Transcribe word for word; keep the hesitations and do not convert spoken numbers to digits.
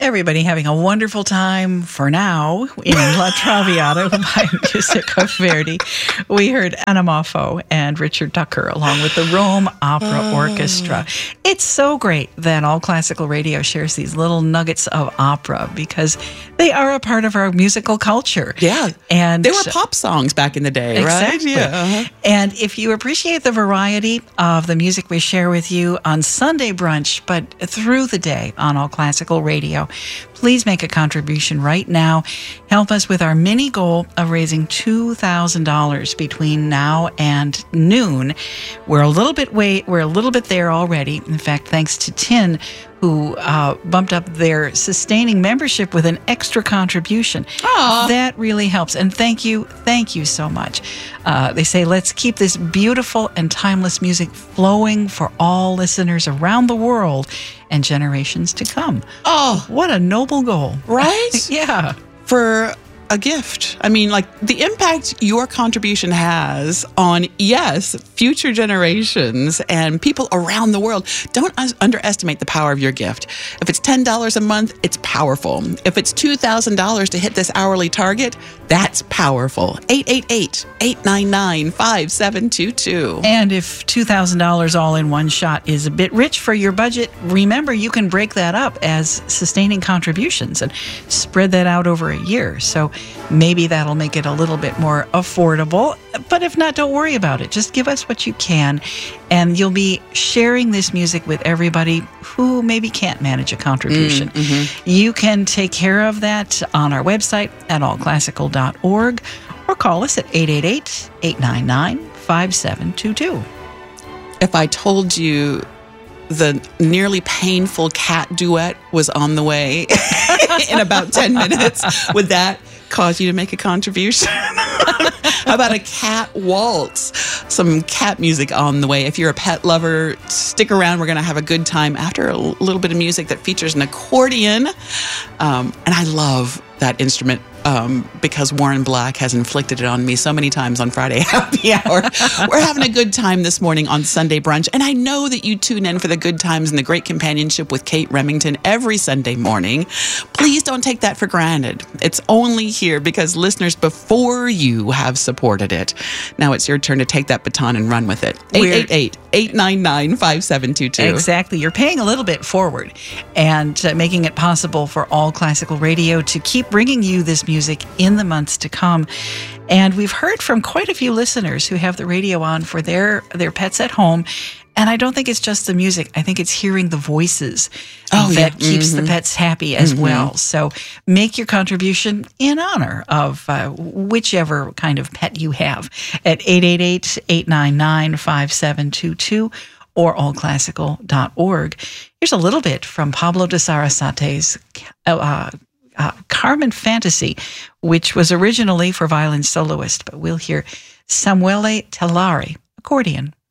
Everybody having a wonderful time for now in La Traviata by Giuseppe Verdi. We heard Anna Moffo and Richard Tucker along with the Rome Opera oh. Orchestra. It's so great that All Classical Radio shares these little nuggets of opera because they are a part of our musical culture. Yeah. And they were pop songs back in the day, exactly. right? Yeah. Uh-huh. And if you appreciate the variety of the music we share with you on Sunday brunch, but through the day on All Classical Radio, please make a contribution right now. Help us with our mini goal of raising two thousand dollars between now and noon. We're a little bit way, we're a little bit there already. In fact, thanks to Tin, who uh, bumped up their sustaining membership with an extra contribution. Aww. That really helps. And thank you, thank you so much. Uh, they say, let's keep this beautiful and timeless music flowing for all listeners around the world and generations to come. Oh, what a noble goal. Right? Yeah. For a gift. I mean, like the impact your contribution has on, yes, future generations and people around the world. Don't underestimate the power of your gift. If it's ten dollars a month, it's powerful. If it's two thousand dollars to hit this hourly target, that's powerful. eight eight eight, eight nine nine, five seven two two. And if two thousand dollars all in one shot is a bit rich for your budget, remember you can break that up as sustaining contributions and spread that out over a year. So maybe that'll make it a little bit more affordable. But if not, don't worry about it. Just give us what you can, and you'll be sharing this music with everybody who maybe can't manage a contribution. Mm, mm-hmm. You can take care of that on our website at all classical dot org or call us at eight eight eight, eight nine nine, five seven two two. If I told you the nearly painful cat duet was on the way in about ten minutes, would that cause you to make a contribution? How about a cat waltz? Some cat music on the way. If you're a pet lover, stick around. We're going to have a good time after a little bit of music that features an accordion. Um, and I love that instrument um, because Warren Black has inflicted it on me so many times on Friday Happy Hour. We're having a good time this morning on Sunday Brunch. And I know that you tune in for the good times and the great companionship with Kate Remington every Sunday morning. Please don't take that for granted. It's only here because listeners before you have supported it. Now it's your turn to take that baton and run with it. eight eight eight, eight nine nine, five seven two two. Exactly. You're paying a little bit forward and uh, making it possible for All Classical Radio to keep bringing you this music in the months to come. And we've heard from quite a few listeners who have the radio on for their, their pets at home. And I don't think it's just the music. I think it's hearing the voices oh, that yeah. keeps mm-hmm. the pets happy as mm-hmm. well. So make your contribution in honor of uh, whichever kind of pet you have at eight eight eight, eight nine nine, five seven two two or all classical dot org. Here's a little bit from Pablo de Sarasate's uh, uh, Carmen Fantasy, which was originally for violin soloist, but we'll hear Samuele Tellari, accordion.